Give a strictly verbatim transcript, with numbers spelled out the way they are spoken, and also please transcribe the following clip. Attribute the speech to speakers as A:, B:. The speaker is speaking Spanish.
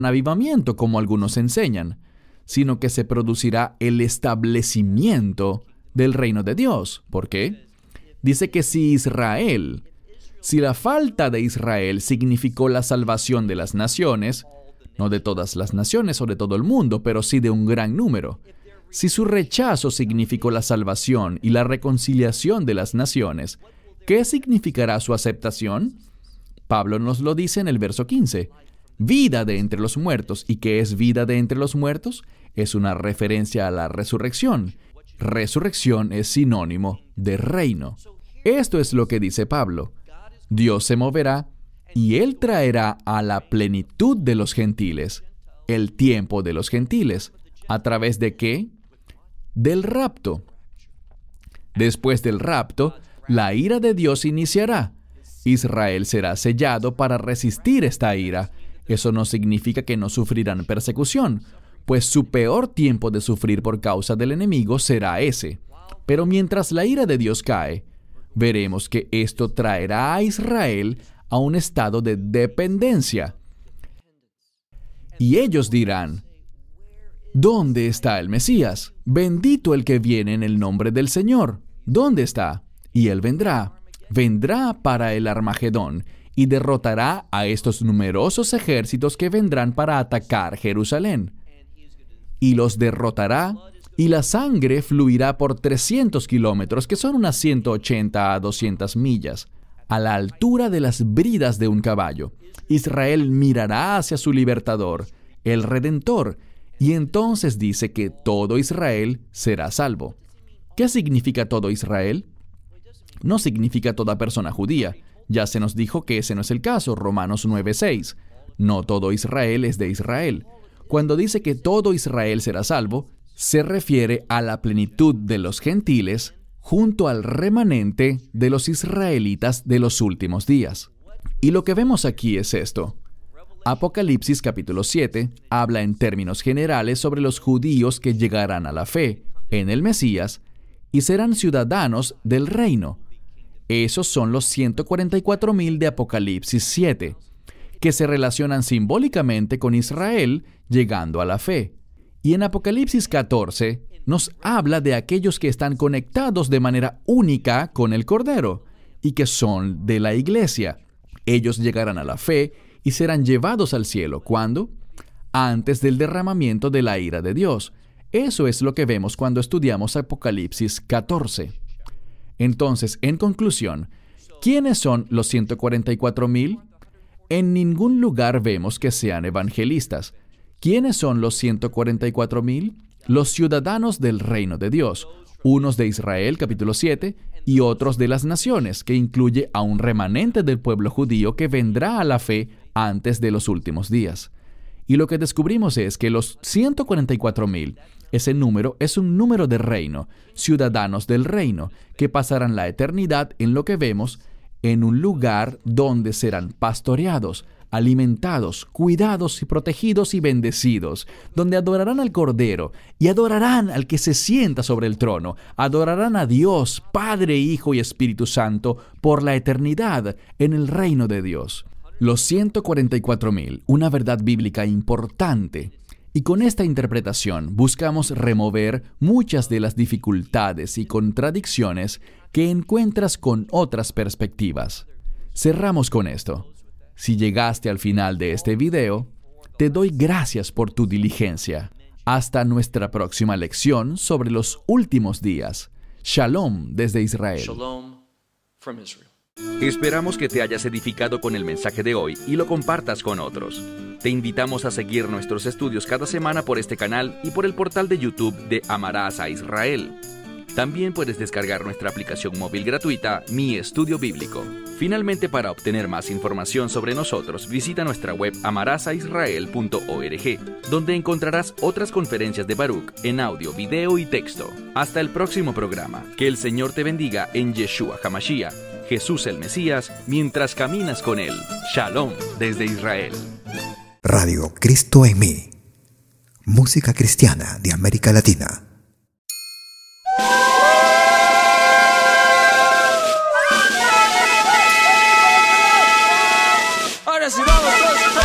A: avivamiento como algunos enseñan, sino que se producirá el establecimiento del reino de Dios. ¿Por qué? Dice que si Israel, si la falta de Israel significó la salvación de las naciones, no de todas las naciones o de todo el mundo, pero sí de un gran número, si su rechazo significó la salvación y la reconciliación de las naciones, ¿qué significará su aceptación? Pablo nos lo dice en el verso quince. Vida de entre los muertos. ¿Y qué es vida de entre los muertos? Es una referencia a la resurrección. Resurrección es sinónimo de reino. Esto es lo que dice Pablo. Dios se moverá y Él traerá a la plenitud de los gentiles, el tiempo de los gentiles. ¿A través de qué? Del rapto. Después del rapto, la ira de Dios iniciará. Israel será sellado para resistir esta ira. Eso no significa que no sufrirán persecución, pues su peor tiempo de sufrir por causa del enemigo será ese. Pero mientras la ira de Dios cae, veremos que esto traerá a Israel a un estado de dependencia. Y ellos dirán, ¿dónde está el Mesías? Bendito el que viene en el nombre del Señor. ¿Dónde está? Y Él vendrá. Vendrá para el Armagedón y derrotará a estos numerosos ejércitos que vendrán para atacar Jerusalén. Y los derrotará, y la sangre fluirá por trescientos kilómetros, que son unas ciento ochenta a doscientas millas, a la altura de las bridas de un caballo. Israel mirará hacia su libertador, el Redentor, y entonces dice que todo Israel será salvo. ¿Qué significa todo Israel? No significa toda persona judía. Ya se nos dijo que ese no es el caso, Romanos nueve seis. No todo Israel es de Israel. Cuando dice que todo Israel será salvo, se refiere a la plenitud de los gentiles junto al remanente de los israelitas de los últimos días. Y lo que vemos aquí es esto. Apocalipsis capítulo siete habla en términos generales sobre los judíos que llegarán a la fe en el Mesías y serán ciudadanos del reino. Esos son los ciento cuarenta y cuatro mil de Apocalipsis siete, que se relacionan simbólicamente con Israel llegando a la fe. Y en Apocalipsis catorce nos habla de aquellos que están conectados de manera única con el Cordero y que son de la iglesia. Ellos llegarán a la fe y serán llevados al cielo. ¿Cuándo? Antes del derramamiento de la ira de Dios. Eso es lo que vemos cuando estudiamos Apocalipsis catorce. Entonces, en conclusión, ¿quiénes son los ciento cuarenta y cuatro mil? En ningún lugar vemos que sean evangelistas. ¿Quiénes son los ciento cuarenta y cuatro mil? Los ciudadanos del reino de Dios, unos de Israel, capítulo siete, y otros de las naciones, que incluye a un remanente del pueblo judío que vendrá a la fe antes de los últimos días. Y lo que descubrimos es que los ciento cuarenta y cuatro mil, ese número es un número de reino, ciudadanos del reino, que pasarán la eternidad en lo que vemos, en un lugar donde serán pastoreados, alimentados, cuidados y protegidos y bendecidos, donde adorarán al Cordero y adorarán al que se sienta sobre el trono, adorarán a Dios, Padre, Hijo y Espíritu Santo por la eternidad en el reino de Dios. Los ciento cuarenta y cuatro mil, una verdad bíblica importante. Y con esta interpretación buscamos remover muchas de las dificultades y contradicciones que encuentras con otras perspectivas. Cerramos con esto. Si llegaste al final de este video, te doy gracias por tu diligencia. Hasta nuestra próxima lección sobre los últimos días. Shalom desde Israel.
B: Shalom from Israel.
C: Esperamos que te hayas edificado con el mensaje de hoy y lo compartas con otros. Te invitamos a seguir nuestros estudios cada semana por este canal y por el portal de YouTube de Amarás a Israel. También puedes descargar nuestra aplicación móvil gratuita, Mi Estudio Bíblico. Finalmente, para obtener más información sobre nosotros, visita nuestra web amarás a israel punto org, donde encontrarás otras conferencias de Baruch en audio, video y texto. Hasta el próximo programa. Que el Señor te bendiga en Yeshua HaMashiach, Jesús el Mesías, mientras caminas con Él. Shalom desde Israel.
D: Radio Cristo en mí. Música cristiana de América Latina.